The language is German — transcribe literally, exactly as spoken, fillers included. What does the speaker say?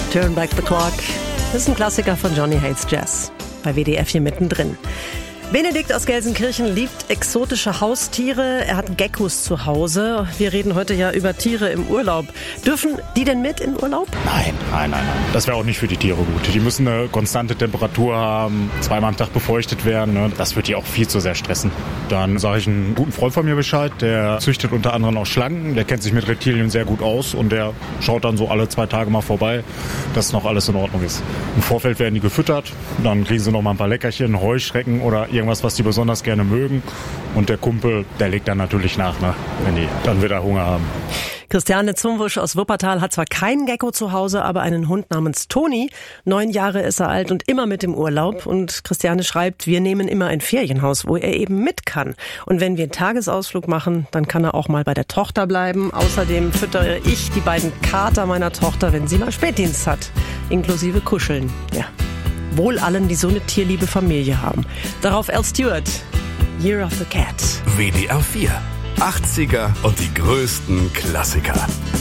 Turn Back the Clock. Das ist ein Klassiker von Johnny Hates Jazz. Bei W D F hier mittendrin. Benedikt aus Gelsenkirchen liebt exotische Haustiere. Er hat Geckos zu Hause. Wir reden heute ja über Tiere im Urlaub. Dürfen die denn mit in Urlaub? Nein, nein, nein, nein. Das wäre auch nicht für die Tiere gut. Die müssen eine konstante Temperatur haben, zweimal am Tag befeuchtet werden. Ne? Das wird die auch viel zu sehr stressen. Dann sage ich einen guten Freund von mir Bescheid. Der züchtet unter anderem auch Schlangen. Der kennt sich mit Reptilien sehr gut aus und der schaut dann so alle zwei Tage mal vorbei, dass noch alles in Ordnung ist. Im Vorfeld werden die gefüttert. Dann kriegen sie noch mal ein paar Leckerchen, Heuschrecken oder irgendwas, was die besonders gerne mögen. Und der Kumpel, der legt dann natürlich nach, ne? Wenn die dann wieder Hunger haben. Christiane Zumbusch aus Wuppertal hat zwar keinen Gecko zu Hause, aber einen Hund namens Toni. Neun Jahre ist er alt und immer mit im Urlaub. Und Christiane schreibt, wir nehmen immer ein Ferienhaus, wo er eben mit kann. Und wenn wir einen Tagesausflug machen, dann kann er auch mal bei der Tochter bleiben. Außerdem füttere ich die beiden Kater meiner Tochter, wenn sie mal Spätdienst hat. Inklusive Kuscheln. Ja. Wohl allen, die so eine tierliebe Familie haben. Darauf Al Stewart, Year of the Cat. W D R vier, achtziger und die größten Klassiker.